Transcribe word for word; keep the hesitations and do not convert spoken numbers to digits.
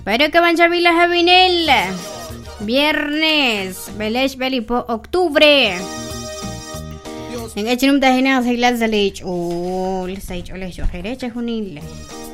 Pero que van a la Javinel. Viernes. Belesh Belipo. Octubre. En Echinum Tahina Seglas Zalich. Oh, Lisach Olesh. Ojerecha Junil.